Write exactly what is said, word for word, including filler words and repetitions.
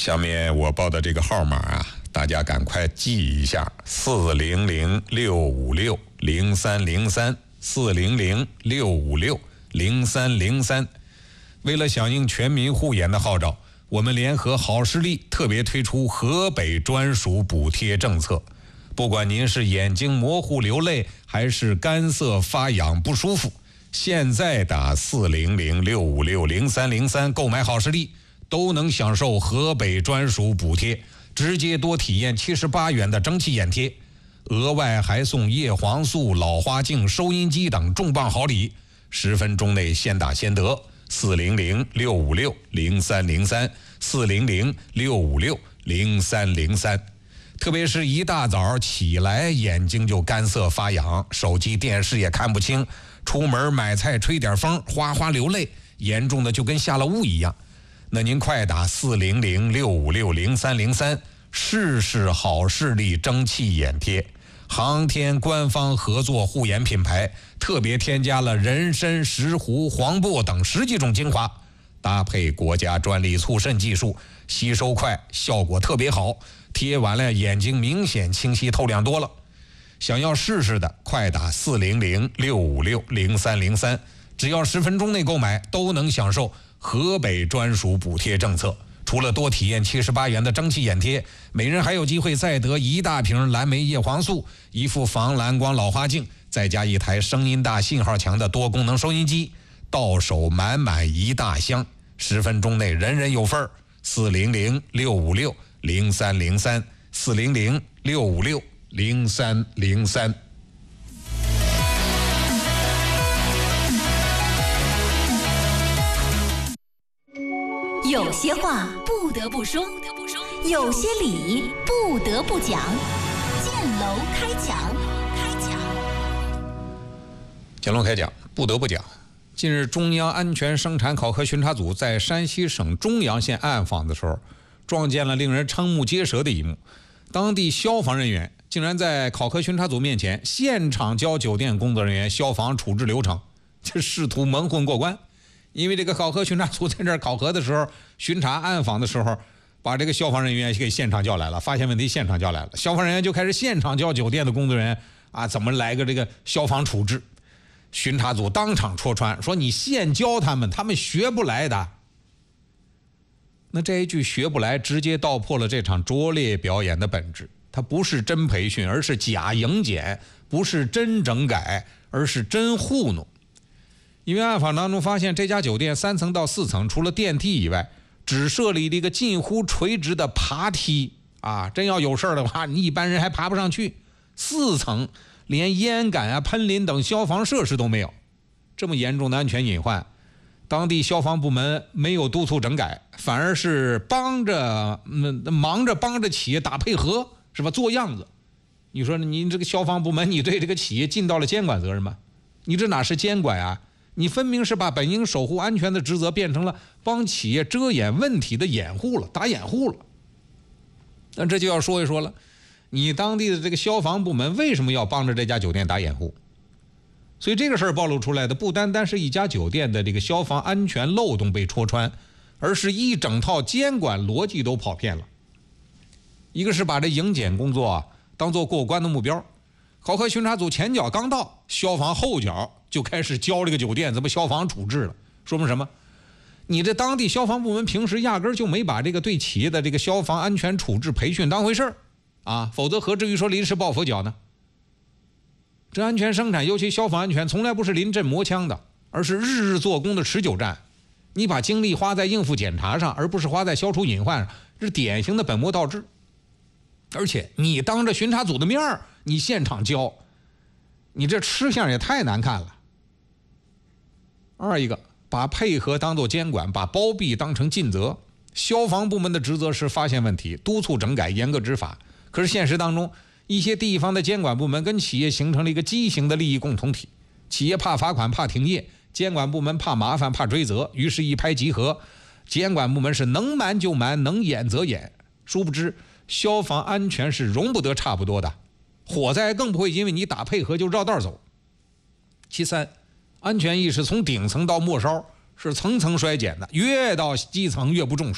下面我报的这个号码啊，大家赶快记一下：四零零六五六零三零三，四零零六五六零三零三。为了响应全民护眼的号召，我们联合好视力特别推出河北专属补贴政策。不管您是眼睛模糊流泪，还是干涩发痒不舒服，现在打四零零六五六零三零三购买好视力，都能享受河北专属补贴，直接多体验七十八元的蒸汽眼贴，额外还送叶黄素、老花镜、收音机等重磅好礼，十分钟内先打先得。四零零六五六零三零三，四零零六五六零三零三。特别是一大早起来眼睛就干涩发痒，手机电视也看不清，出门买菜吹点风哗哗流泪，严重的就跟下了雾一样。那您快打四零零六五六零三零三，试试好视力蒸汽眼贴。航天官方合作护眼品牌，特别添加了人参、石斛、黄柏等十几种精华，搭配国家专利促渗技术，吸收快，效果特别好，贴完了眼睛明显清晰透亮多了。想要试试的，快打四零零六五六零三零三，只要十分钟内购买，都能享受河北专属补贴政策。除了多体验七十八元的蒸汽眼贴，每人还有机会再得一大瓶蓝莓叶黄素，一副防蓝光老花镜，再加一台声音大、信号强的多功能收音机，到手满满一大箱，十分钟内人人有份儿。四零零六五六零三零三，四零零六五六零三零三。 有些话不得不说，有些理不得不讲。建楼开讲，开讲。 建楼开讲，不得不讲。近日，中央安全生产考核巡查组在山西省中阳县暗访的时候，撞见了令人瞠目结舌的一幕：当地消防人员竟然在考核巡查组面前现场教酒店工作人员消防处置流程，这试图蒙混过关。因为这个考核巡查组在这儿考核的时候，巡查暗访的时候，把这个消防人员给现场叫来了，发现问题现场叫来了，消防人员就开始现场教酒店的工作人员啊怎么来个这个消防处置。巡查组当场戳穿，说你现教他们，他们学不来的。那这一句学不来，直接道破了这场拙劣表演的本质。它不是真培训，而是假营检；不是真整改，而是真糊弄。因为暗访当中发现，这家酒店三层到四层除了电梯以外，只设立了一个近乎垂直的爬梯啊！真要有事儿的话，你一般人还爬不上去。四层连烟杆啊、喷淋等消防设施都没有，这么严重的安全隐患，当地消防部门没有督促整改，反而是帮着、嗯、忙着帮着企业打配合，是吧？做样子。你说你这个消防部门，你对这个企业尽到了监管责任吗？你这哪是监管啊？你分明是把本应守护安全的职责变成了帮企业遮掩问题的掩护了，打掩护了。那这就要说一说了，你当地的这个消防部门为什么要帮着这家酒店打掩护？所以这个事儿暴露出来的不单单是一家酒店的这个消防安全漏洞被戳穿，而是一整套监管逻辑都跑偏了。一个是把这营检工作啊当做过关的目标，考核巡查组前脚刚到，消防后脚就开始教这个酒店怎么消防处置了。说明什么？你这当地消防部门平时压根就没把这个对企业的这个消防安全处置培训当回事儿啊，否则何至于说临时抱佛脚呢？这安全生产，尤其消防安全，从来不是临阵磨枪的，而是日日做工的持久战。你把精力花在应付检查上，而不是花在消除隐患上，这是典型的本末倒置。而且你当着巡查组的面儿，你现场教，你这吃相也太难看了。二一个，把配合当作监管，把包庇当成尽责。消防部门的职责是发现问题，督促整改，严格执法。可是现实当中，一些地方的监管部门跟企业形成了一个畸形的利益共同体。企业怕罚款，怕停业；监管部门怕麻烦，怕追责。于是，一拍即合，监管部门是能瞒就瞒，能掩则掩。殊不知，消防安全是容不得差不多的，火灾更不会因为你打配合就绕道走。其三，安全意识从顶层到末梢是层层衰减的，越到基层越不重视。